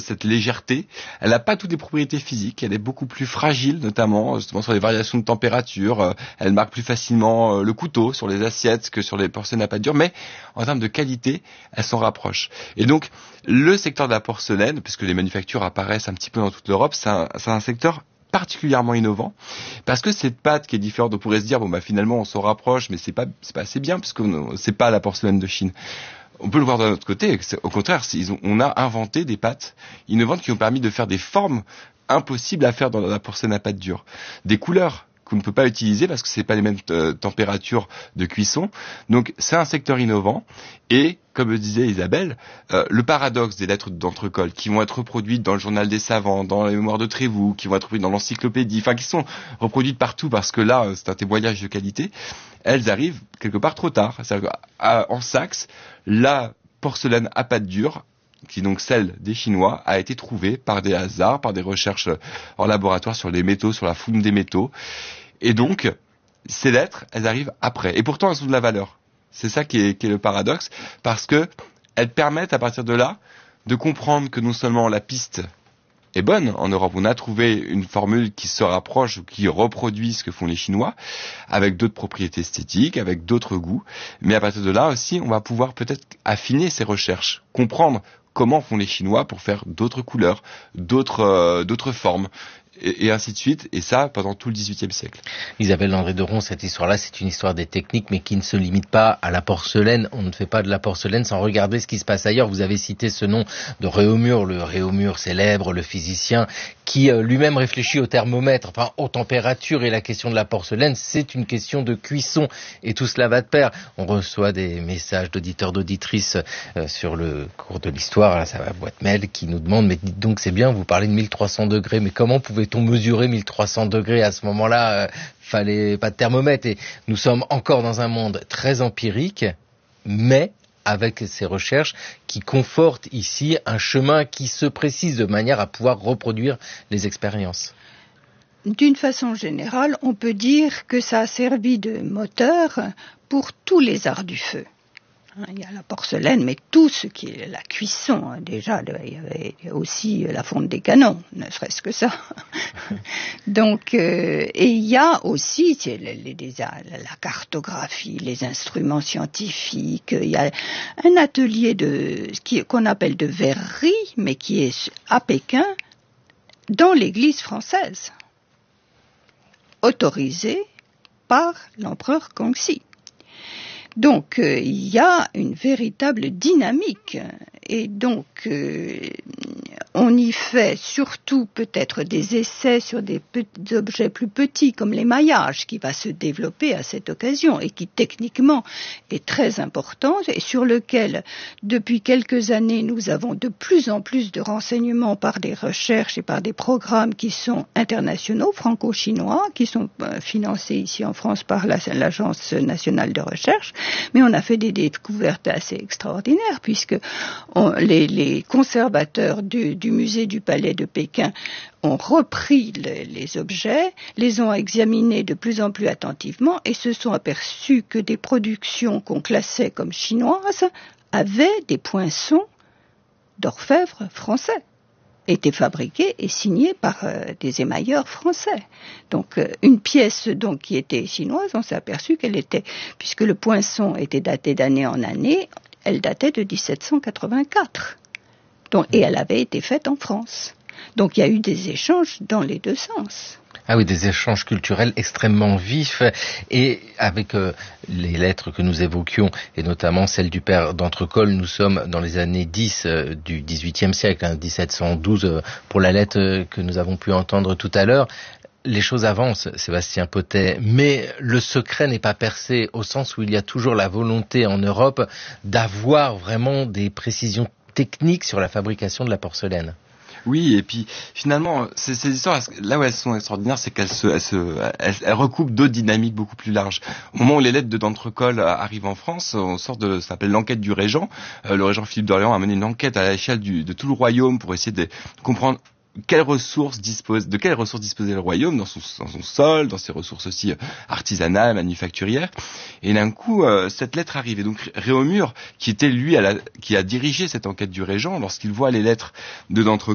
cette légèreté. Elle n'a pas toutes les propriétés physiques. Elle est beaucoup plus fragile, notamment justement sur les variations de température. Elle marque plus facilement le couteau sur les assiettes que sur les porcelaines à pâte dure. Mais en termes de qualité, elle s'en rapproche. Et donc, le secteur de la porcelaine, puisque les manufactures apparaissent un petit peu dans toute l'Europe, c'est un secteur particulièrement innovant, parce que cette pâte qui est différente, on pourrait se dire, finalement, on s'en rapproche, mais c'est pas assez bien, parce que c'est pas la porcelaine de Chine. On peut le voir d'un autre côté, au contraire, on a inventé des pâtes innovantes qui ont permis de faire des formes impossibles à faire dans la porcelaine à pâte dure. Des couleurs qu'on ne peut pas utiliser parce que c'est pas les mêmes températures de cuisson. Donc c'est un secteur innovant et, comme le disait Isabelle, le paradoxe des lettres d'Entrecol qui vont être reproduites dans le journal des savants, dans les mémoires de Trévoux, qui vont être reproduites dans l'encyclopédie, qui sont reproduites partout parce que là c'est un témoignage de qualité, elles arrivent quelque part trop tard. C'est-à-dire en Saxe, la porcelaine à pâte dure, qui donc celle des Chinois, a été trouvée par des hasards, par des recherches en laboratoire sur les métaux, sur la fouine des métaux. Et donc, ces lettres, elles arrivent après. Et pourtant, elles ont de la valeur. C'est ça qui est le paradoxe, parce que elles permettent, à partir de là, de comprendre que non seulement la piste est bonne en Europe, on a trouvé une formule qui se rapproche ou qui reproduit ce que font les Chinois, avec d'autres propriétés esthétiques, avec d'autres goûts, mais à partir de là aussi, on va pouvoir peut-être affiner ces recherches, comprendre comment font les Chinois pour faire d'autres couleurs, d'autres formes, et ainsi de suite, et ça pendant tout le XVIIIe siècle. Isabelle Landré-Doron, cette histoire-là, c'est une histoire des techniques, mais qui ne se limite pas à la porcelaine. On ne fait pas de la porcelaine sans regarder ce qui se passe ailleurs. Vous avez cité ce nom de Réaumur, le Réaumur célèbre, le physicien, qui lui-même réfléchit au thermomètre, aux températures, et la question de la porcelaine, c'est une question de cuisson, et tout cela va de pair. On reçoit des messages d'auditeurs, d'auditrices sur le cours de l'histoire, là, ça va boîte mail, qui nous demandent, mais dites donc, c'est bien, vous parlez de 1300 degrés, mais comment pouvait-on mesurer 1300 degrés à ce moment-là? Fallait pas de thermomètre, et nous sommes encore dans un monde très empirique, mais avec ces recherches qui confortent ici un chemin qui se précise de manière à pouvoir reproduire les expériences. D'une façon générale, on peut dire que ça a servi de moteur pour tous les arts du feu. Il y a la porcelaine, mais tout ce qui est la cuisson, déjà, il y avait aussi la fonte des canons, ne serait-ce que ça. Donc, et il y a aussi la cartographie, les instruments scientifiques. Il y a un atelier qu'on appelle de verrerie, mais qui est à Pékin, dans l'église française, autorisé par l'empereur Kangxi. Donc, il y a une véritable dynamique, et donc on y fait surtout peut-être des essais sur des objets plus petits comme l'émaillage qui va se développer à cette occasion et qui techniquement est très important et sur lequel depuis quelques années nous avons de plus en plus de renseignements par des recherches et par des programmes qui sont internationaux, franco-chinois, qui sont financés ici en France par l'Agence nationale de recherche. Mais on a fait des découvertes assez extraordinaires puisque les conservateurs du musée du Palais de Pékin ont repris les objets, les ont examinés de plus en plus attentivement et se sont aperçus que des productions qu'on classait comme chinoises avaient des poinçons d'orfèvres français, étaient fabriqués et signés par des émailleurs français. Donc une pièce donc qui était chinoise, on s'est aperçu qu'elle était, puisque le poinçon était daté d'année en année, elle datait de 1784. Donc, et elle avait été faite en France. Donc il y a eu des échanges dans les deux sens. Ah oui, des échanges culturels extrêmement vifs, et avec les lettres que nous évoquions, et notamment celle du père d'Entrecol, nous sommes dans les années 10 du XVIIIe siècle, 1712 pour la lettre que nous avons pu entendre tout à l'heure. Les choses avancent, Sébastien Pottet, mais le secret n'est pas percé, au sens où il y a toujours la volonté en Europe d'avoir vraiment des précisions techniques sur la fabrication de la porcelaine. Oui, et puis finalement, ces histoires, là où elles sont extraordinaires, c'est qu'elles recoupent d'autres dynamiques beaucoup plus larges. Au moment où les lettres d'Entrecol arrivent en France, on sort ça s'appelle l'enquête du Régent. Le Régent Philippe d'Orléans a mené une enquête à l'échelle de tout le royaume pour essayer de comprendre de quelles ressources disposait le royaume dans son sol, dans ses ressources aussi artisanales, manufacturières. Et d'un coup, cette lettre arrive. Et donc Réaumur, qui était lui qui a dirigé cette enquête du Régent, lorsqu'il voit les lettres d'Entrecol,